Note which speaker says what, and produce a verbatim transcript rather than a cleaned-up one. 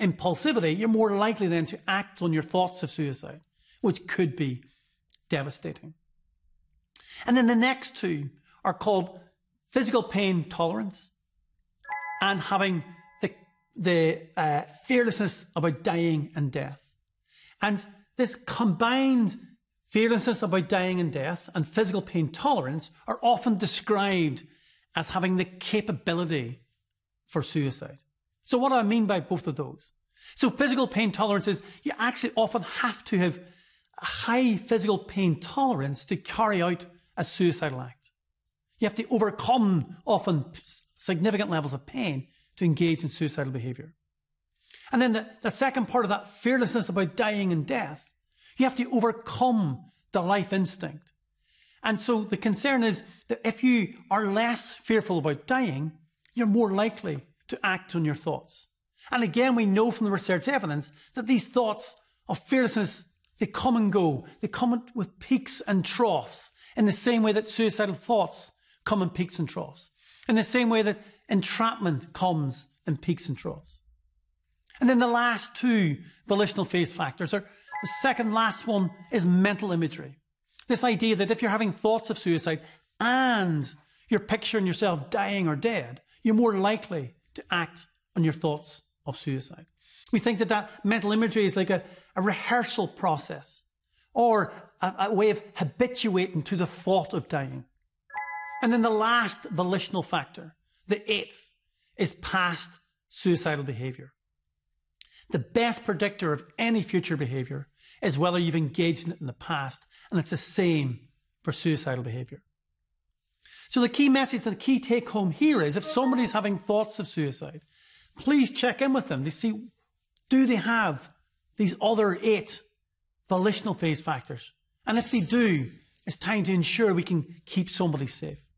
Speaker 1: impulsivity, you're more likely then to act on your thoughts of suicide, which could be devastating. And then the next two are called physical pain tolerance and having the, the uh, fearlessness about dying and death. And this combined fearlessness about dying and death and physical pain tolerance are often described as having the capability for suicide. So what do I mean by both of those? So physical pain tolerance is you actually often have to have a high physical pain tolerance to carry out a suicidal act. You have to overcome often significant levels of pain to engage in suicidal behaviour. And then the, the second part of that fearlessness about dying and death, you have to overcome the life instinct. And so the concern is that if you are less fearful about dying, you're more likely to act on your thoughts. And again, we know from the research evidence that these thoughts of fearlessness, they come and go. They come with peaks and troughs in the same way that suicidal thoughts come in peaks and troughs. In the same way that entrapment comes in peaks and troughs. And then the last two volitional phase factors are, the second last one is mental imagery. This idea that if you're having thoughts of suicide and you're picturing yourself dying or dead, you're more likely to act on your thoughts of suicide. We think that that mental imagery is like a, a rehearsal process or a, a way of habituating to the thought of dying. And then the last volitional factor, the eighth, is past suicidal behaviour. The best predictor of any future behaviour is whether you've engaged in it in the past, and it's the same for suicidal behaviour. So the key message and the key take home here is if somebody's having thoughts of suicide, please check in with them to see, do they have these other eight volitional phase factors? And if they do, it's time to ensure we can keep somebody safe.